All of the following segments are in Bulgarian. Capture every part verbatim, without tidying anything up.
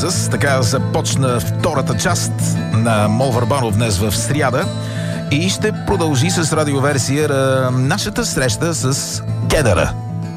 Jesus. Така започна втората част на Мол Върбанов днес в сряда и ще продължи с радиоверсия нашата среща с кедъра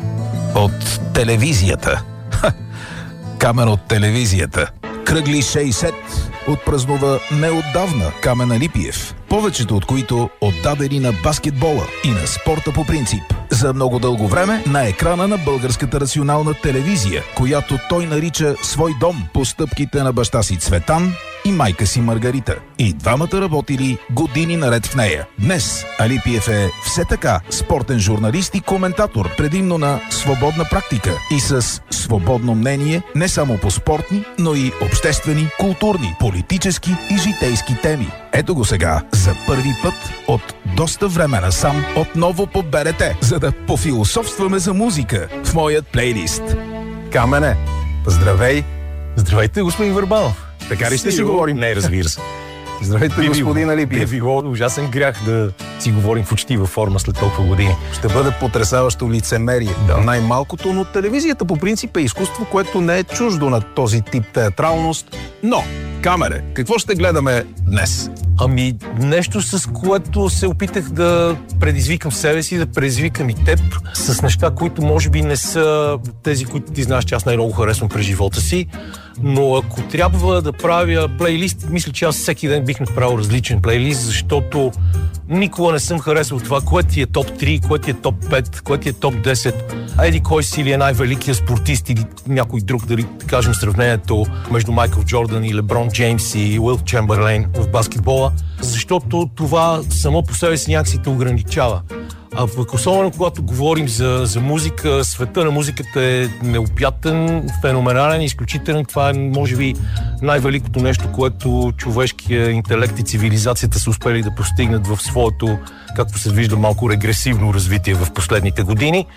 от телевизията. Ха, Камен от телевизията. Кръгли шейсет отпразнува неотдавна Камен Алипиев, повечето от които отдадени на баскетбола и на спорта по принцип. За много дълго време на екрана на Българската национална телевизия, която той нарича свой дом по стъпките на баща си Цветан и майка си Маргарита. И двамата работили години наред в нея. Днес Алипиев е все така спортен журналист и коментатор, предимно на свободна практика и с свободно мнение не само по спортни, но и обществени, културни, политически и житейски теми. Ето го сега, за първи път от доста време насам, отново по Б Р Т, за да пофилософстваме за музика в моят плейлист. Камене, здравей! Здравейте, господин Върбанов! Така ли ще си говорим? Не, разбира се. Здравейте, Би господин Алипиев. Би било ужасен грях да си говорим в учтива форма след толкова години. Ще бъде потресаващо лицемерие. Да. Най-малкото, но телевизията по принцип е изкуство, което не е чуждо на този тип театралност. Но, Камере, какво ще гледаме днес? Ами, нещо с което се опитах да предизвикам себе си, да предизвикам и теб с неща, които може би не са тези, които ти знаеш, че аз най-много харесвам през живота си. Но ако трябва да правя плейлист, мисля, че аз всеки ден бих направил различен плейлист, защото никога не съм харесал това, кое ти е топ три, кое ти е топ пет, кое ти е топ десет. Еди кой си ли е най-великият спортист или някой друг, дали да кажем сравнението между Майкъл Джордан и Леброн Джеймс и Уилт Чемберлейн в баскетбола, защото това само по себе си някакси те ограничава. А пък особено когато говорим за, за музика, света на музиката е необятен, феноменален, изключителен. Това е, може би, най-великото нещо, което човешкия интелект и цивилизацията са успели да постигнат в своето, както се вижда, малко регресивно развитие в последните години.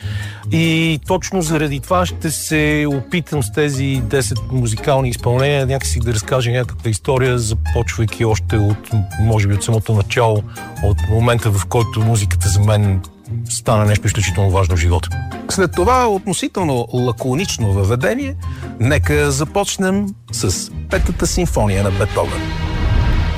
И точно заради това ще се опитам с тези десет музикални изпълнения някакси да разкажа някаква история, започвайки още от, може би, от самото начало, от момента, в който музиката за мен стана нещо изключително важно в живота. След това относително лаконично въведение, нека започнем с Петата симфония на Бетховен.